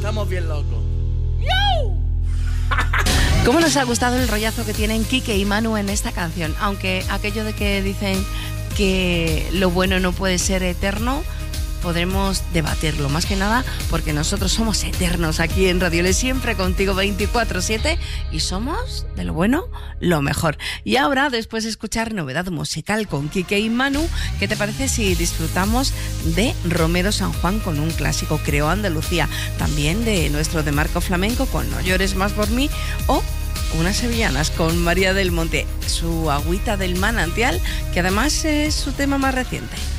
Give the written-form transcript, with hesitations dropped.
estamos bien locos. ¿Cómo nos ha gustado el rollazo que tienen Quique y Manu en esta canción? Aunque aquello de que dicen que lo bueno no puede ser eterno, podremos debatirlo, más que nada porque nosotros somos eternos aquí en Radio Le, siempre contigo 24/7 y somos, de lo bueno, lo mejor. Y ahora, después de escuchar novedad musical con Quique y Manu, ¿qué te parece si disfrutamos de Romero San Juan con un clásico, Creo Andalucía, también de nuestro de Marco Flamenco con No llores más por mí, o unas sevillanas con María del Monte, su Agüita del Manantial, que además es su tema más reciente?